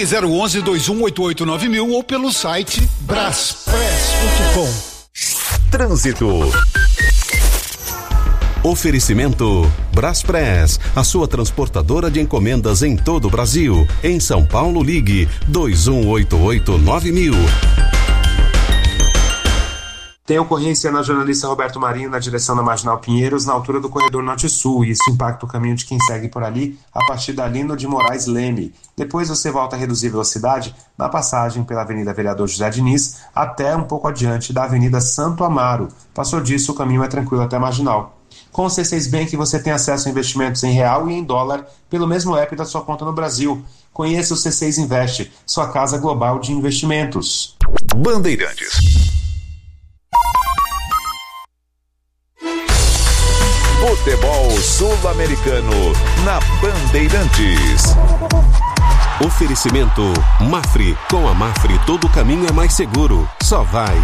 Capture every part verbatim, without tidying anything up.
Ligue zero onze, dois um oito oito, nove mil ou pelo site braspress ponto com. Trânsito. Oferecimento Braspress, a sua transportadora de encomendas em todo o Brasil. Em São Paulo, ligue dois um oito oito, nove mil. Tem ocorrência na jornalista Roberto Marinho na direção da Marginal Pinheiros, na altura do corredor Norte-Sul, e isso impacta o caminho de quem segue por ali a partir da Lino de Moraes Leme. Depois você volta a reduzir velocidade na passagem pela Avenida Vereador José Diniz até um pouco adiante da Avenida Santo Amaro. Passou disso, o caminho é tranquilo até a Marginal. Com o C seis Bank você tem acesso a investimentos em real e em dólar pelo mesmo app da sua conta no Brasil. Conheça o C seis Invest, sua casa global de investimentos. Bandeirantes. Futebol Sul-Americano na Bandeirantes. Oferecimento Mafre. Com a Mafre todo caminho é mais seguro. Só vai.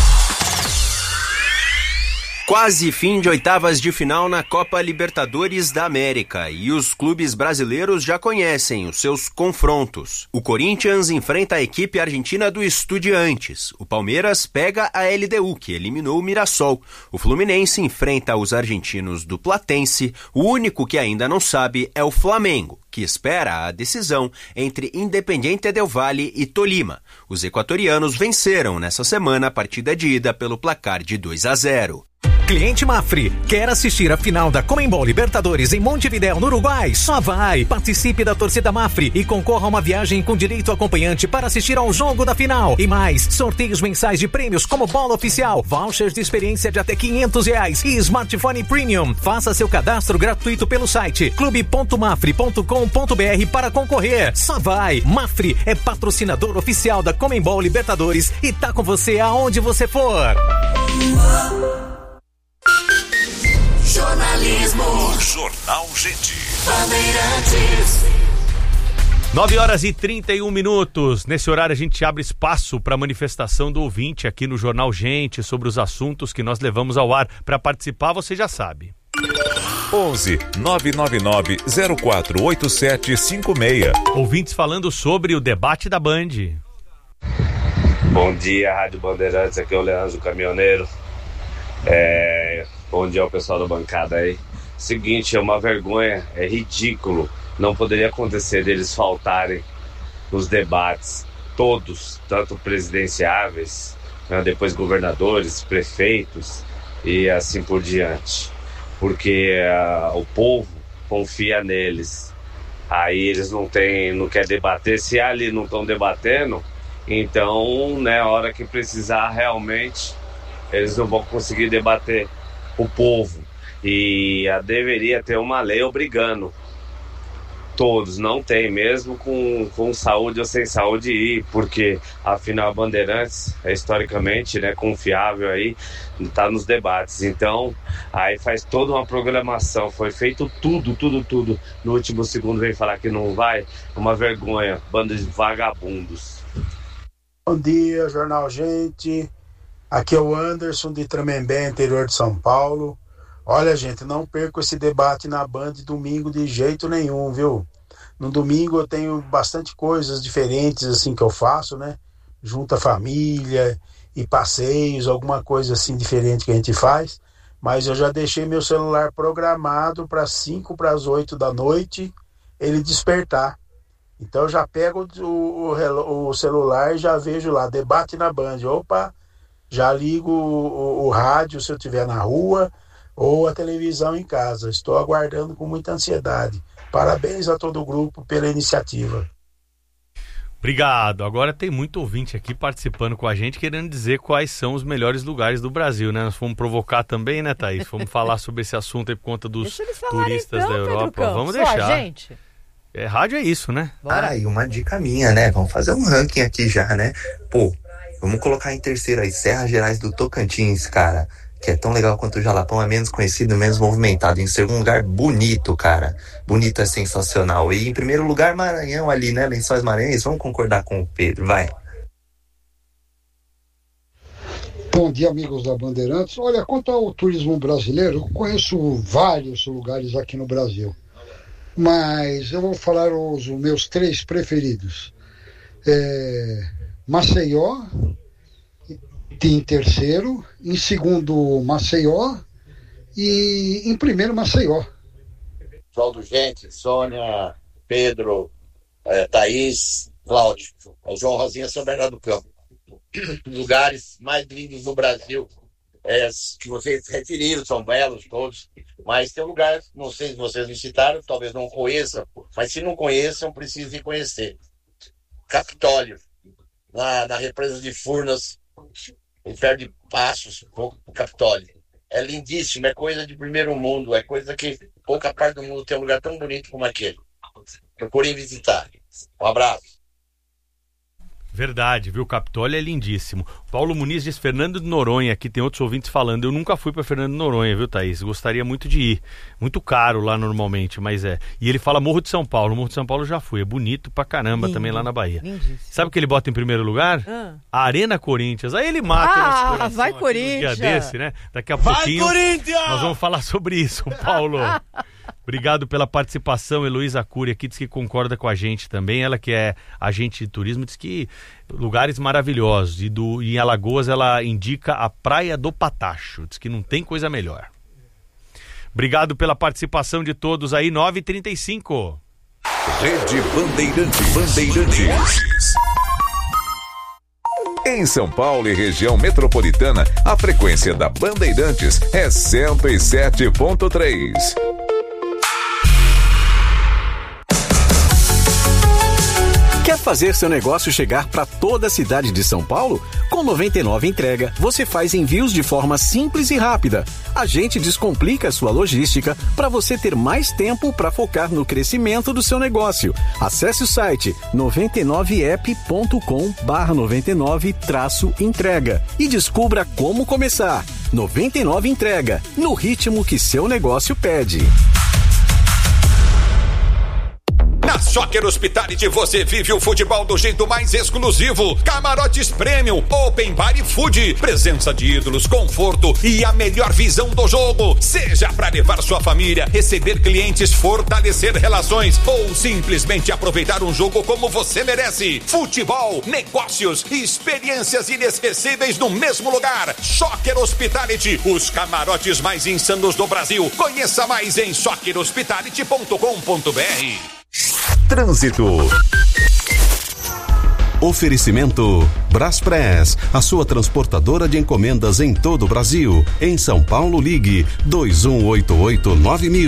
Quase fim de oitavas de final na Copa Libertadores da América e os clubes brasileiros já conhecem os seus confrontos. O Corinthians enfrenta a equipe argentina do Estudiantes. O Palmeiras pega a L D U, que eliminou o Mirassol. O Fluminense enfrenta os argentinos do Platense. O único que ainda não sabe é o Flamengo, que espera a decisão entre Independiente del Valle e Tolima. Os equatorianos venceram nessa semana a partida de ida pelo placar de dois a zero. Cliente Mafre, quer assistir a final da Conmebol Libertadores em Montevidéu, no Uruguai? Só vai! Participe da torcida Mafre e concorra a uma viagem com direito acompanhante para assistir ao jogo da final. E mais, sorteios mensais de prêmios como bola oficial, vouchers de experiência de até quinhentos reais e smartphone premium. Faça seu cadastro gratuito pelo site clube ponto mafre ponto com ponto br para concorrer. Só vai! Mafre é patrocinador oficial da Conmebol Libertadores e tá com você aonde você for. Jornalismo. Jornal Gente. Bandeirantes. nove horas e trinta e um minutos. Nesse horário a gente abre espaço para a manifestação do ouvinte aqui no Jornal Gente sobre os assuntos que nós levamos ao ar. Para participar, você já sabe. onze, nove nove nove, zero quatro oito sete cinco seis. Ouvintes falando sobre o debate da Band. Bom dia, Rádio Bandeirantes. Aqui é o Leandro Caminhoneiro. É... Bom dia ao pessoal da bancada aí. Seguinte, é uma vergonha, é ridículo. Não poderia acontecer deles faltarem nos debates, todos, tanto presidenciáveis, né, depois governadores, prefeitos e assim por diante. Porque uh, o povo confia neles. Aí eles não têm, não querem debater. Se ali não estão debatendo, então, né, a hora que precisar realmente, eles não vão conseguir debater o povo. E a, deveria ter uma lei obrigando todos, não tem, mesmo com, com saúde ou sem saúde ir, porque afinal a Bandeirantes é historicamente, né, confiável aí, tá nos debates. Então aí faz toda uma programação, foi feito tudo, tudo, tudo, no último segundo vem falar que não vai. Uma vergonha, banda de vagabundos. Bom dia, Jornal Gente. Aqui é o Anderson de Tremembé, interior de São Paulo. Olha, gente, não perco esse debate na Band domingo de jeito nenhum, viu? No domingo eu tenho bastante coisas diferentes assim que eu faço, né? Junto à família e passeios, alguma coisa assim diferente que a gente faz. Mas eu já deixei meu celular programado para cinco para as oito da noite ele despertar. Então eu já pego o, o, o celular e já vejo lá, debate na Band. Opa! Já ligo o, o, o rádio se eu estiver na rua ou a televisão em casa. Estou aguardando com muita ansiedade. Parabéns a todo o grupo pela iniciativa. Obrigado. Agora tem muito ouvinte aqui participando com a gente, querendo dizer quais são os melhores lugares do Brasil, né? Nós fomos provocar também, né, Thaís? Fomos falar sobre esse assunto aí por conta dos turistas então, da Europa. Vamos Só deixar. Gente. É, rádio é isso, né? Bora. Ah, e uma dica minha, né? Vamos fazer um ranking aqui já, né? Pô, vamos colocar em terceiro aí, Serras Gerais do Tocantins, cara, que é tão legal quanto o Jalapão, é menos conhecido, menos movimentado. Em segundo lugar, Bonito, cara. Bonito é sensacional. E em primeiro lugar, Maranhão ali, né? Lençóis Maranhenses. Vamos concordar com o Pedro, vai. Bom dia, amigos da Bandeirantes. Olha, quanto ao turismo brasileiro, eu conheço vários lugares aqui no Brasil. Mas eu vou falar os meus três preferidos. é, Maceió em terceiro, em segundo Maceió e em primeiro Maceió. Oswaldo, gente, Sônia, Pedro, é, Thaís, Cláudio, o João Rosinha, São Bernardo do Campo. Lugares mais lindos do Brasil, é, que vocês referiram, são belos todos, mas tem um lugar, não sei se vocês me citaram, talvez não conheçam, mas se não conheçam, precisem conhecer. Capitólio, na, na represa de Furnas, perto de Passos, pouco do Capitólio. É lindíssimo, é coisa de primeiro mundo, é coisa que pouca parte do mundo tem um lugar tão bonito como aquele. Procurem visitar. Um abraço. Verdade, viu? Capitólio é lindíssimo. Paulo Muniz diz Fernando de Noronha, aqui tem outros ouvintes falando. Eu nunca fui para Fernando de Noronha, viu, Thaís? Gostaria muito de ir. Muito caro lá normalmente, mas é. E ele fala Morro de São Paulo. Morro de São Paulo já fui. É bonito pra caramba. Lindo, também lá na Bahia. Lindíssimo. Sabe o que ele bota em primeiro lugar? Ah. A Arena Corinthians. Aí ele mata. Ah, vai Corinthians. Dia desse, né? Daqui a vai, pouquinho Corinthians! Nós vamos falar sobre isso, Paulo. Obrigado pela participação. Heloísa Cury aqui diz que concorda com a gente também. Ela que é agente de turismo, diz que lugares maravilhosos. E, do, e em Alagoas ela indica a Praia do Patacho. Diz que não tem coisa melhor. Obrigado pela participação de todos aí. nove e trinta e cinco. Rede Bandeirantes. Bandeirantes. Em São Paulo e região metropolitana, a frequência da Bandeirantes é cento e sete ponto três. Quer fazer seu negócio chegar para toda a cidade de São Paulo? Com noventa e nove Entrega, você faz envios de forma simples e rápida. A gente descomplica a sua logística para você ter mais tempo para focar no crescimento do seu negócio. Acesse o site noventa e nove app ponto com barra noventa e nove traço entrega e descubra como começar. noventa e nove Entrega, no ritmo que seu negócio pede. Na Soccer Hospitality você vive o futebol do jeito mais exclusivo. Camarotes Premium, Open Bar e Food, presença de ídolos, conforto e a melhor visão do jogo. Seja para levar sua família, receber clientes, fortalecer relações ou simplesmente aproveitar um jogo como você merece. Futebol, negócios e experiências inesquecíveis no mesmo lugar. Soccer Hospitality, os camarotes mais insanos do Brasil. Conheça mais em soccer hospitality ponto com ponto b r. Trânsito. Oferecimento Braspress, a sua transportadora de encomendas em todo o Brasil. Em São Paulo, ligue dois um oito oito nove mil.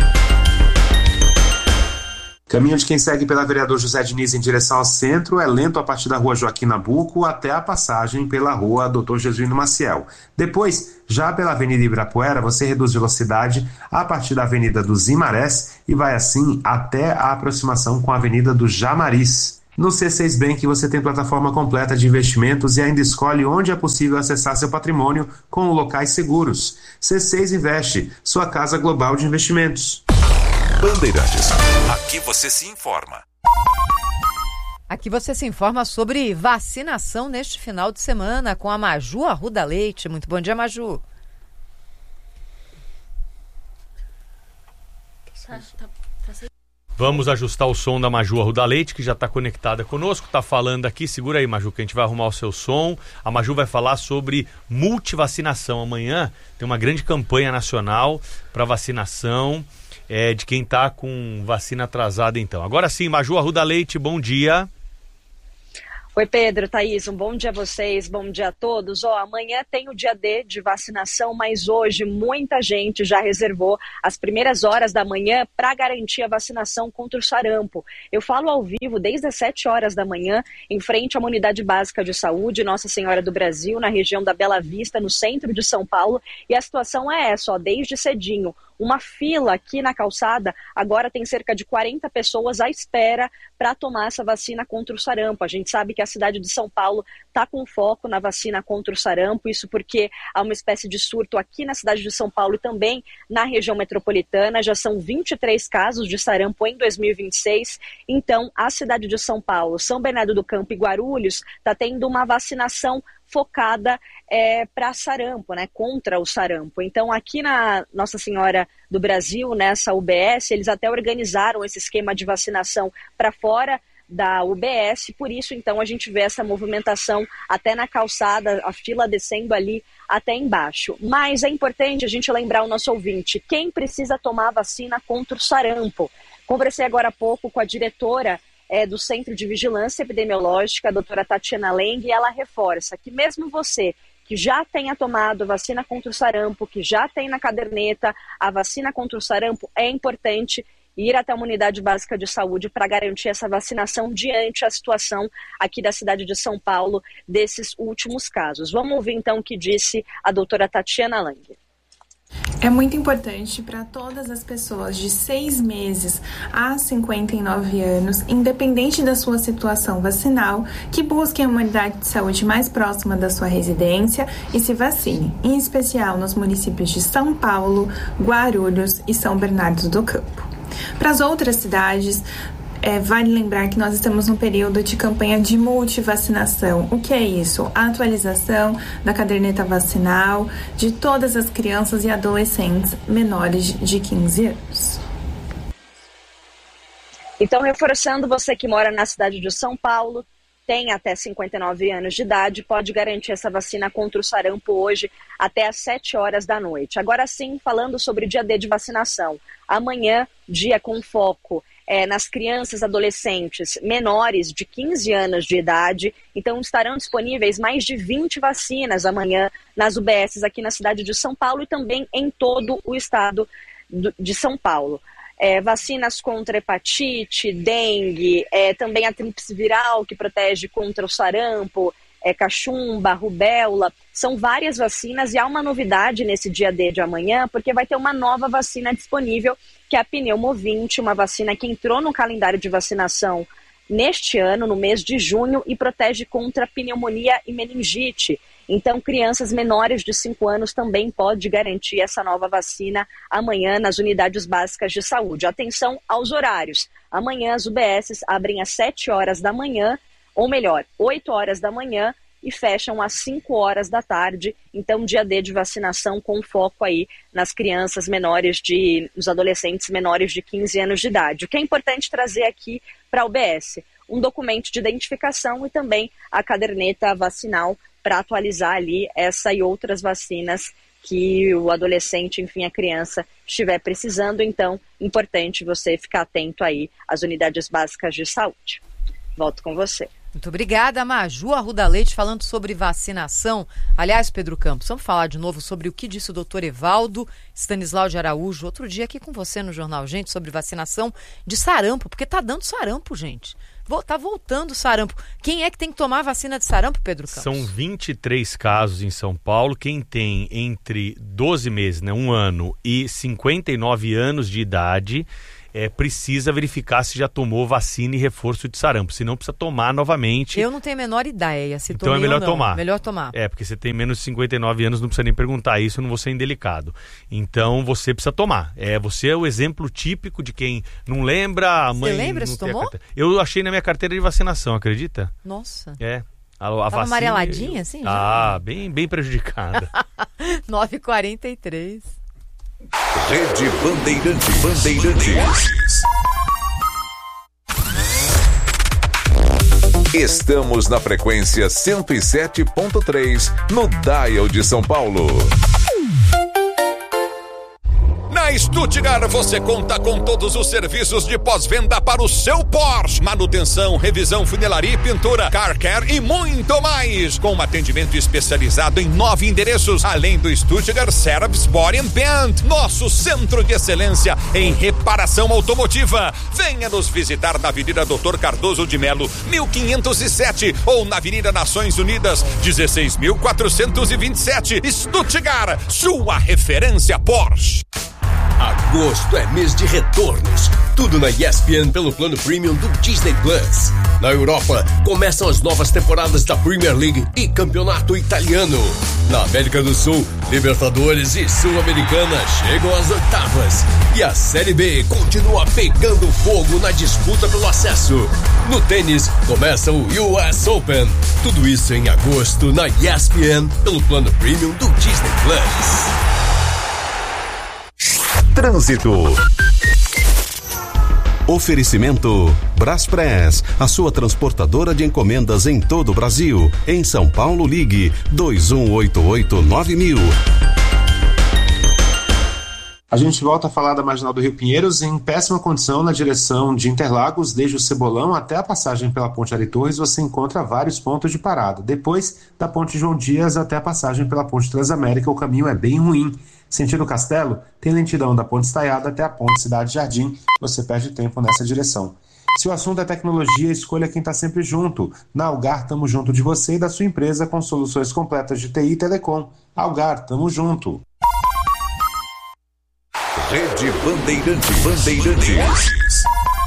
Caminho de quem segue pela Vereador José Diniz em direção ao centro é lento a partir da Rua Joaquim Nabuco até a passagem pela Rua doutor Jesuíno Maciel. Depois, já pela Avenida Ibirapuera, você reduz velocidade a partir da Avenida dos Imarés e vai assim até a aproximação com a Avenida do Jamaris. No C seis Bank você tem plataforma completa de investimentos e ainda escolhe onde é possível acessar seu patrimônio com locais seguros. C seis Investe, sua casa global de investimentos. Bandeirantes. Aqui você se informa. Aqui você se informa sobre vacinação neste final de semana com a Maju Arruda Leite. Muito bom dia, Maju. Tá, tá, tá sem... Vamos ajustar o som da Maju Arruda Leite, que já está conectada conosco, está falando aqui. Segura aí, Maju, que a gente vai arrumar o seu som. A Maju vai falar sobre multivacinação. Amanhã tem uma grande campanha nacional para vacinação. É, de quem está com vacina atrasada, então. Agora sim, Maju Arruda Leite, bom dia. Oi, Pedro, Thaís, um bom dia a vocês, bom dia a todos. Ó, amanhã tem o dia D de vacinação, mas hoje muita gente já reservou as primeiras horas da manhã para garantir a vacinação contra o sarampo. Eu falo ao vivo desde as sete horas da manhã, em frente a uma unidade básica de saúde, Nossa Senhora do Brasil, na região da Bela Vista, no centro de São Paulo, e a situação é essa, ó, desde cedinho. Uma fila aqui na calçada, agora tem cerca de quarenta pessoas à espera para tomar essa vacina contra o sarampo. A gente sabe que a cidade de São Paulo está com foco na vacina contra o sarampo, isso porque há uma espécie de surto aqui na cidade de São Paulo e também na região metropolitana. Já são vinte e três casos de sarampo em dois mil e vinte e seis, então a cidade de São Paulo, São Bernardo do Campo e Guarulhos está tendo uma vacinação focada é, para sarampo, né, contra o sarampo. Então aqui na Nossa Senhora do Brasil, nessa U B S, eles até organizaram esse esquema de vacinação para fora da U B S, por isso então a gente vê essa movimentação até na calçada, a fila descendo ali até embaixo. Mas é importante a gente lembrar o nosso ouvinte, quem precisa tomar a vacina contra o sarampo. Conversei agora há pouco com a diretora é, do Centro de Vigilância Epidemiológica, a doutora Tatiana Leng, e ela reforça que mesmo você que já tenha tomado vacina contra o sarampo, que já tem na caderneta a vacina contra o sarampo, é importante ir até uma unidade básica de saúde para garantir essa vacinação diante a situação aqui da cidade de São Paulo desses últimos casos. Vamos ouvir então o que disse a doutora Tatiana Lang. É muito importante para todas as pessoas de seis meses a cinquenta e nove anos, independente da sua situação vacinal, que busquem a unidade de saúde mais próxima da sua residência e se vacinem, em especial nos municípios de São Paulo, Guarulhos e São Bernardo do Campo. Para as outras cidades, é, vale lembrar que nós estamos num período de campanha de multivacinação. O que é isso? A atualização da caderneta vacinal de todas as crianças e adolescentes menores de quinze anos. Então, reforçando, você que mora na cidade de São Paulo, tem até cinquenta e nove anos de idade, pode garantir essa vacina contra o sarampo hoje até às sete horas da noite. Agora sim, falando sobre o dia D de vacinação. Amanhã, dia com foco é, nas crianças e adolescentes menores de quinze anos de idade. Então, estarão disponíveis mais de vinte vacinas amanhã nas U B S aqui na cidade de São Paulo e também em todo o estado de São Paulo. É, vacinas contra hepatite, dengue, é, também a tríplice viral, que protege contra o sarampo, é, cachumba, rubéola. São várias vacinas e há uma novidade nesse dia D de amanhã, porque vai ter uma nova vacina disponível, que é a Pneumovinte, uma vacina que entrou no calendário de vacinação neste ano, no mês de junho, e protege contra pneumonia e meningite. Então, crianças menores de cinco anos também podem garantir essa nova vacina amanhã nas unidades básicas de saúde. Atenção aos horários. Amanhã as U B S abrem às sete horas da manhã, ou melhor, oito horas da manhã, e fecham às cinco horas da tarde. Então, dia D de vacinação com foco aí nas crianças menores de, nos adolescentes menores de quinze anos de idade. O que é importante trazer aqui para a U B S? Um documento de identificação e também a caderneta vacinal para atualizar ali essa e outras vacinas que o adolescente, enfim, a criança estiver precisando. Então, importante você ficar atento aí às unidades básicas de saúde. Volto com você. Muito obrigada, Maju Arruda Leite, falando sobre vacinação. Aliás, Pedro Campos, vamos falar de novo sobre o que disse o doutor Evaldo Stanislau de Araújo outro dia aqui com você no Jornal Gente, sobre vacinação de sarampo, porque tá dando sarampo, gente. Tá voltando o sarampo. Quem é que tem que tomar a vacina de sarampo, Pedro Campos? São vinte e três casos em São Paulo. Quem tem entre doze meses, né, um ano, e cinquenta e nove anos de idade, é, precisa verificar se já tomou vacina e reforço de sarampo. Se não, precisa tomar novamente. Eu não tenho a menor ideia se então é melhor ou não. tomar. Melhor tomar. É, porque você tem menos de cinquenta e nove anos, não precisa nem perguntar isso, eu não vou ser indelicado. Então você precisa tomar. É, você é o exemplo típico de quem não lembra, a mãe. Você lembra se tomou? Eu achei na minha carteira de vacinação, acredita? Nossa. É. A, a Tava vacina, amareladinha assim? Já? Ah, bem, bem prejudicada. nove e quarenta e três. Rede Bandeirantes. Bandeirantes. Estamos na frequência cento e sete ponto três no Dial de São Paulo. Na Stuttgart você conta com todos os serviços de pós-venda para o seu Porsche. Manutenção, revisão, funilaria e pintura, car care e muito mais. Com um atendimento especializado em nove endereços, além do Stuttgart Service Body and Paint, nosso centro de excelência em reparação automotiva. Venha nos visitar na Avenida doutor Cardoso de Melo, mil quinhentos e sete, ou na Avenida Nações Unidas, dezesseis mil quatrocentos e vinte e sete. Stuttgart, sua referência Porsche. Agosto é mês de retornos. Tudo na E S P N pelo plano premium do Disney Plus. Na Europa, começam as novas temporadas da Premier League e Campeonato Italiano. Na América do Sul, Libertadores e Sul-Americana chegam às oitavas. E a Série B continua pegando fogo na disputa pelo acesso. No tênis, começa o U S Open. Tudo isso em agosto na E S P N pelo plano premium do Disney Plus. Trânsito. Oferecimento Braspress, a sua transportadora de encomendas em todo o Brasil. Em São Paulo, ligue dois um oito oito nove mil. A gente volta a falar da Marginal do Rio Pinheiros em péssima condição na direção de Interlagos, desde o Cebolão até a passagem pela Ponte Ari Torres, você encontra vários pontos de parada. Depois, da Ponte João Dias até a passagem pela Ponte Transamérica, o caminho é bem ruim. Sentido Castelo, tem lentidão da Ponte Estaiada até a Ponte Cidade Jardim, você perde tempo nessa direção. Se o assunto é tecnologia, escolha quem está sempre junto. Na Algar, tamo junto de você e da sua empresa com soluções completas de T I e Telecom. Algar, tamo junto. Rede Bandeirantes. Bandeirantes.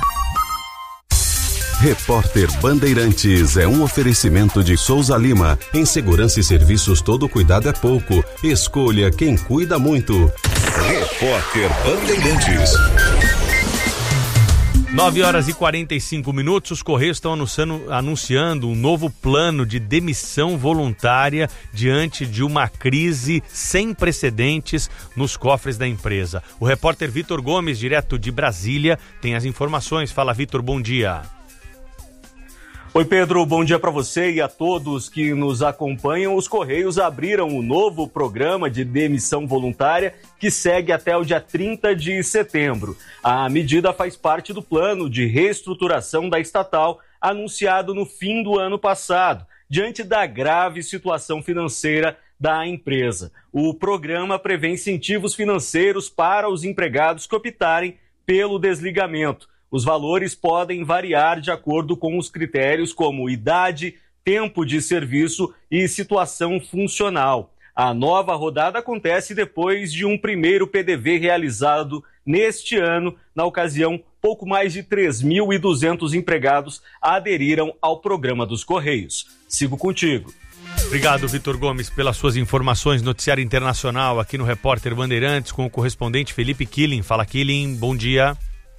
Repórter Bandeirantes é um oferecimento de Souza Lima. Em segurança e serviços, todo cuidado é pouco. Escolha quem cuida muito. Repórter Bandeirantes. nove horas e quarenta e cinco minutos, os Correios estão anunciando, anunciando um novo plano de demissão voluntária diante de uma crise sem precedentes nos cofres da empresa. O repórter Vitor Gomes, direto de Brasília, tem as informações. Fala, Vitor, bom dia. Oi, Pedro, bom dia para você e a todos que nos acompanham. Os Correios abriram um novo programa de demissão voluntária que segue até o dia trinta de setembro. A medida faz parte do plano de reestruturação da estatal anunciado no fim do ano passado, diante da grave situação financeira da empresa. O programa prevê incentivos financeiros para os empregados que optarem pelo desligamento. Os valores podem variar de acordo com os critérios como idade, tempo de serviço e situação funcional. A nova rodada acontece depois de um primeiro P D V realizado neste ano. Na ocasião, pouco mais de três mil e duzentos empregados aderiram ao programa dos Correios. Sigo contigo. Obrigado, Vitor Gomes, pelas suas informações. Noticiário Internacional aqui no Repórter Bandeirantes com o correspondente Felipe Killing. Fala, Killing, bom dia.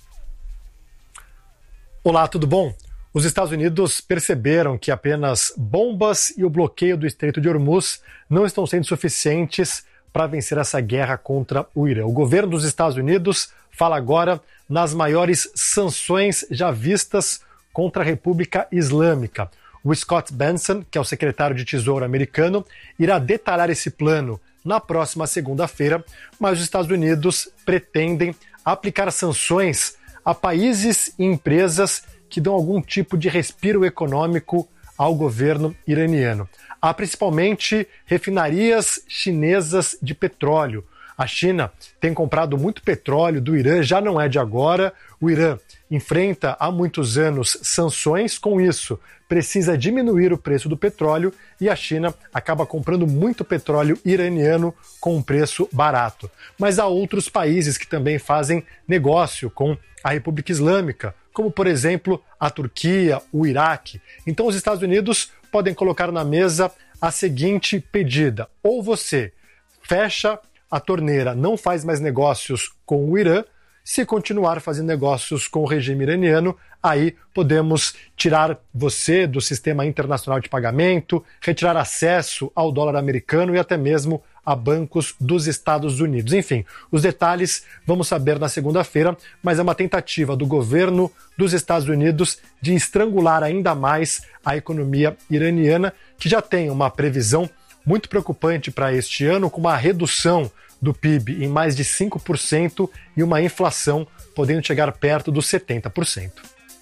Olá, tudo bom? Os Estados Unidos perceberam que apenas bombas e o bloqueio do Estreito de Hormuz não estão sendo suficientes para vencer essa guerra contra o Irã. O governo dos Estados Unidos fala agora nas maiores sanções já vistas contra a República Islâmica. O Scott Bessent, que é o secretário de Tesouro americano, irá detalhar esse plano na próxima segunda-feira, mas os Estados Unidos pretendem aplicar sanções a países e empresas que dão algum tipo de respiro econômico ao governo iraniano. Há principalmente refinarias chinesas de petróleo. A China tem comprado muito petróleo do Irã, já não é de agora. O Irã enfrenta há muitos anos sanções, com isso precisa diminuir o preço do petróleo e a China acaba comprando muito petróleo iraniano com um preço barato. Mas há outros países que também fazem negócio com a República Islâmica, como, por exemplo, a Turquia, o Iraque. Então, os Estados Unidos podem colocar na mesa a seguinte pedida: ou você fecha a torneira, não faz mais negócios com o Irã. Se continuar fazendo negócios com o regime iraniano, aí podemos tirar você do sistema internacional de pagamento, retirar acesso ao dólar americano e até mesmo a bancos dos Estados Unidos. Enfim, os detalhes vamos saber na segunda-feira, mas é uma tentativa do governo dos Estados Unidos de estrangular ainda mais a economia iraniana, que já tem uma previsão muito preocupante para este ano, com uma redução do P I B em mais de cinco por cento e uma inflação podendo chegar perto dos setenta por cento.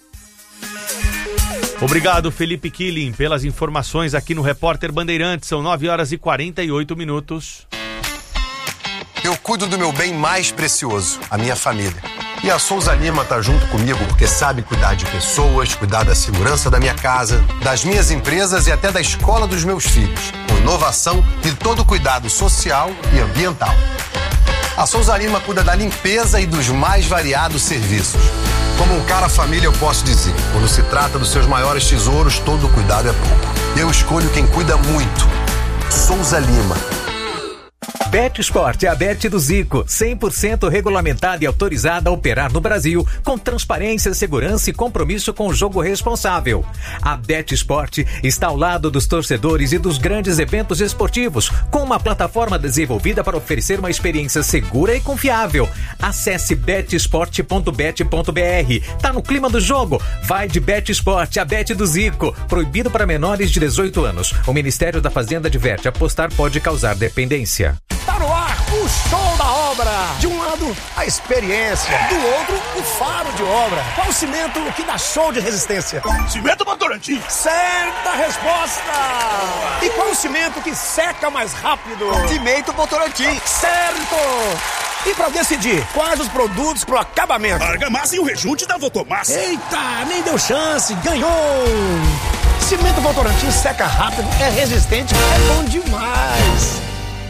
Obrigado, Felipe Killing, pelas informações aqui no Repórter Bandeirantes. São nove horas e quarenta e oito minutos. Eu cuido do meu bem mais precioso, a minha família. E a Souza Lima tá junto comigo porque sabe cuidar de pessoas, cuidar da segurança da minha casa, das minhas empresas e até da escola dos meus filhos, com inovação e todo cuidado social e ambiental. A Souza Lima cuida da limpeza e dos mais variados serviços. Como um cara família, eu posso dizer, quando se trata dos seus maiores tesouros, todo cuidado é pouco. Eu escolho quem cuida muito. Souza Lima. Bet Sport é a Bet do Zico, cem por cento regulamentada e autorizada a operar no Brasil, com transparência, segurança e compromisso com o jogo responsável. A Bet Sport está ao lado dos torcedores e dos grandes eventos esportivos, com uma plataforma desenvolvida para oferecer uma experiência segura e confiável. Acesse bet sport ponto bet ponto b r. Tá no clima do jogo? Vai de Bet Sport, a Bet do Zico. Proibido para menores de dezoito anos. O Ministério da Fazenda adverte: apostar pode causar dependência. Tá no ar o show da obra. De um lado, a experiência. Do outro, o faro de obra. Qual o cimento que dá show de resistência? Cimento Votorantim. Certa resposta. E qual o cimento que seca mais rápido? Cimento Votorantim. Certo. E pra decidir quais os produtos pro acabamento? Argamassa e o rejunte da Votomassa. Eita, nem deu chance. Ganhou. Cimento Votorantim seca rápido, é resistente, é bom demais.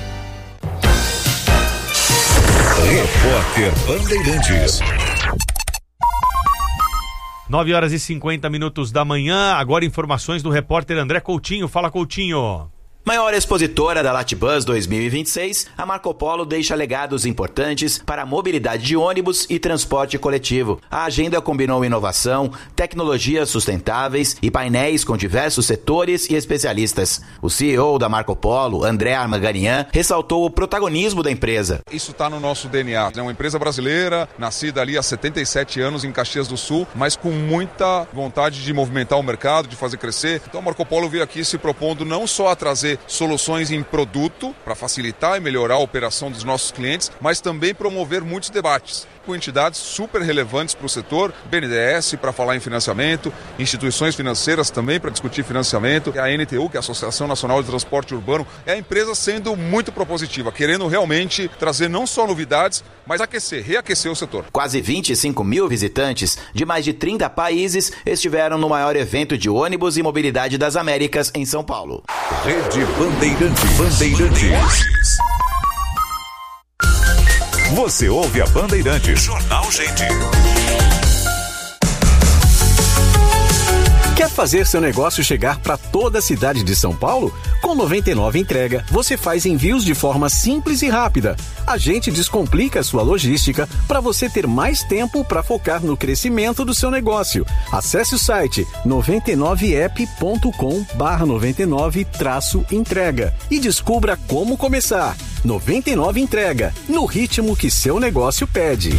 Repórter Bandeirantes. nove horas e cinquenta minutos da manhã. Agora informações do repórter André Coutinho. Fala, Coutinho. Maior expositora da Latbus dois mil e vinte e seis, a Marco Polo deixa legados importantes para a mobilidade de ônibus e transporte coletivo. A agenda combinou inovação, tecnologias sustentáveis e painéis com diversos setores e especialistas. O C E O da Marco Polo, André Armaganian, ressaltou o protagonismo da empresa. Isso está no nosso D N A. É uma empresa brasileira, nascida ali há setenta e sete anos em Caxias do Sul, mas com muita vontade de movimentar o mercado, de fazer crescer. Então a Marco Polo veio aqui se propondo não só a trazer soluções em produto para facilitar e melhorar a operação dos nossos clientes, mas também promover muitos debates com entidades super relevantes para o setor, B N D E S para falar em financiamento, instituições financeiras também para discutir financiamento, a N T U, que é a Associação Nacional de Transporte Urbano, é a empresa sendo muito propositiva, querendo realmente trazer não só novidades, mas aquecer, reaquecer o setor. Quase vinte e cinco mil visitantes de mais de trinta países estiveram no maior evento de ônibus e mobilidade das Américas em São Paulo. Rede Bandeirantes. Bandeirantes. Você ouve a Bandeirantes. Jornal Gente. Quer fazer seu negócio chegar para toda a cidade de São Paulo? Com noventa e nove Entrega, você faz envios de forma simples e rápida. A gente descomplica a sua logística para você ter mais tempo para focar no crescimento do seu negócio. Acesse o site noventa e nove app ponto com barra noventa e nove traço entrega e descubra como começar. noventa e nove Entrega, no ritmo que seu negócio pede.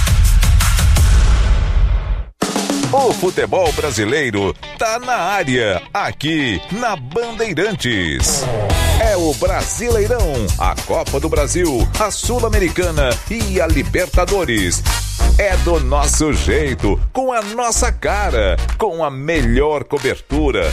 O futebol brasileiro tá na área, aqui na Bandeirantes. É o Brasileirão, a Copa do Brasil, a Sul-Americana e a Libertadores. É do nosso jeito, com a nossa cara, com a melhor cobertura,